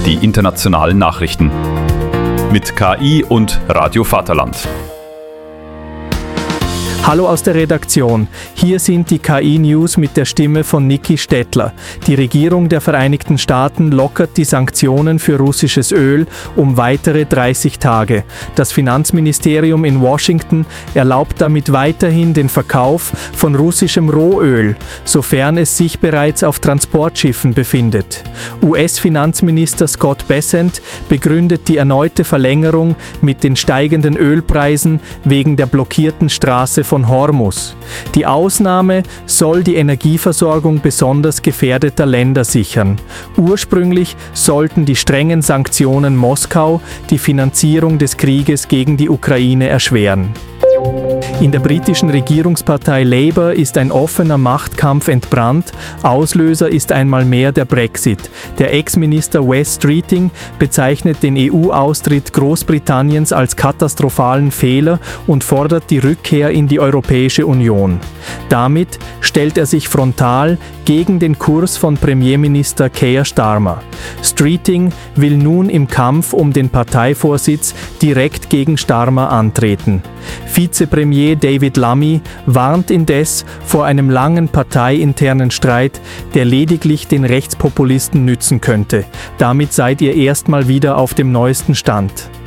die internationalen Nachrichten. Mit KI und Radio Vaterland. Hallo aus der Redaktion. Hier sind die KI-News mit der Stimme von Niki Stettler. Die Regierung der Vereinigten Staaten lockert die Sanktionen für russisches Öl um weitere 30 Tage. Das Finanzministerium in Washington erlaubt damit weiterhin den Verkauf von russischem Rohöl, sofern es sich bereits auf Transportschiffen befindet. US-Finanzminister Scott Bessent begründet die erneute Verlängerung mit den steigenden Ölpreisen wegen der blockierten Straße von Hormuz. Die Ausnahme soll die Energieversorgung besonders gefährdeter Länder sichern. Ursprünglich sollten die strengen Sanktionen Moskau die Finanzierung des Krieges gegen die Ukraine erschweren. In der britischen Regierungspartei Labour ist ein offener Machtkampf entbrannt. Auslöser ist einmal mehr der Brexit. Der Ex-Minister Wes Streeting bezeichnet den EU-Austritt Großbritanniens als katastrophalen Fehler und fordert die Rückkehr in die Europäische Union. Damit stellt er sich frontal gegen den Kurs von Premierminister Keir Starmer. Streeting will nun im Kampf um den Parteivorsitz direkt gegen Starmer antreten. Vizepremier David Lammy warnt indes vor einem langen parteiinternen Streit, der lediglich den Rechtspopulisten nützen könnte. Damit seid ihr erstmal wieder auf dem neuesten Stand.